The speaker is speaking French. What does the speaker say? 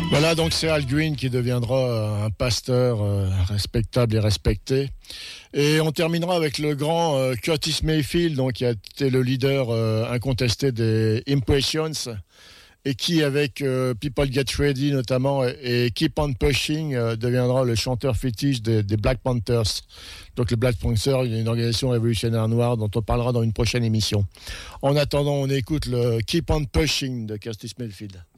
Voilà, donc c'est Al Green qui deviendra un pasteur respectable et respecté. Et on terminera avec le grand Curtis Mayfield, donc, qui a été le leader incontesté des Impressions et qui, avec People Get Ready notamment et Keep on Pushing, deviendra le chanteur fétiche des Black Panthers. Donc les Black Panthers, il y a une organisation révolutionnaire noire dont on parlera dans une prochaine émission. En attendant, on écoute le Keep on Pushing de Curtis Mayfield.